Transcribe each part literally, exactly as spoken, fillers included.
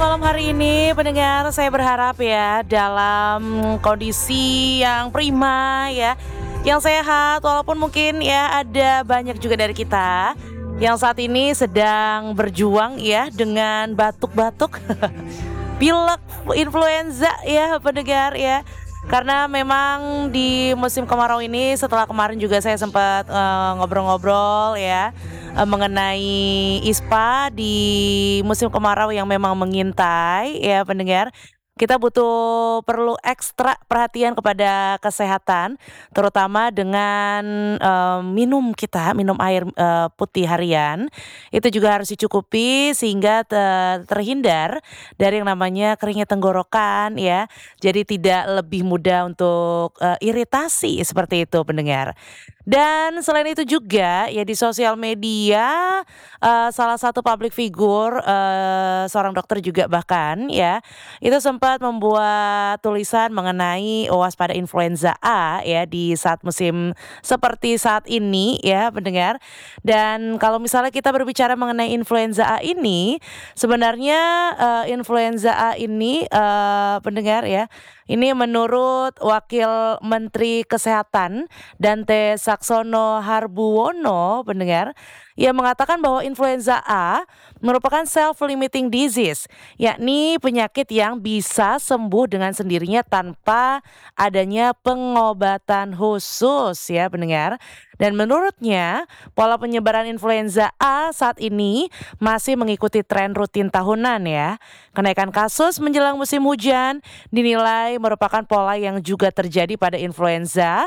malam hari ini pendengar, saya berharap ya dalam kondisi yang prima ya, yang sehat walaupun mungkin ya ada banyak juga dari kita yang saat ini sedang berjuang ya dengan batuk-batuk, pilek, influenza ya pendengar ya. Karena memang di musim kemarau ini setelah kemarin juga saya sempat eh, ngobrol-ngobrol ya eh, mengenai ISPA di musim kemarau yang memang mengintai ya pendengar. Kita butuh perlu ekstra perhatian kepada kesehatan, terutama dengan eh, minum kita, minum air eh, putih harian. Itu juga harus dicukupi sehingga te- terhindar dari yang namanya keringnya tenggorokan ya. Jadi tidak lebih mudah untuk eh, iritasi seperti itu pendengar. Dan selain itu juga ya di sosial media eh, salah satu public figure eh, seorang dokter juga bahkan ya itu sempat membuat tulisan mengenai waspada influenza A ya di saat musim seperti saat ini ya pendengar. Dan kalau misalnya kita berbicara mengenai influenza A ini, sebenarnya eh, influenza A ini eh, pendengar ya, ini menurut Wakil Menteri Kesehatan Dante Saxono Harbuwono pendengar, ia mengatakan bahwa influenza A merupakan self-limiting disease, yakni penyakit yang bisa sembuh dengan sendirinya tanpa adanya pengobatan khusus ya pendengar. Dan menurutnya, pola penyebaran influenza A saat ini masih mengikuti tren rutin tahunan ya. Kenaikan kasus menjelang musim hujan dinilai merupakan pola yang juga terjadi pada influenza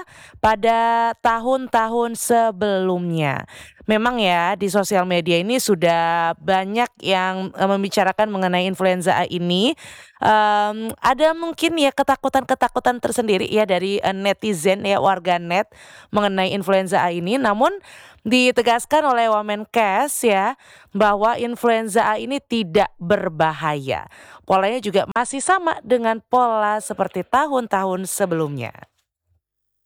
pada tahun-tahun sebelumnya. Memang ya di sosial media ini sudah banyak yang eh, membicarakan mengenai influenza A ini. Em, ada mungkin ya ketakutan-ketakutan tersendiri ya dari eh, netizen ya warganet mengenai influenza A ini. Namun ditegaskan oleh Wamenkes ya bahwa influenza A ini tidak berbahaya. Polanya juga masih sama dengan pola seperti tahun-tahun sebelumnya.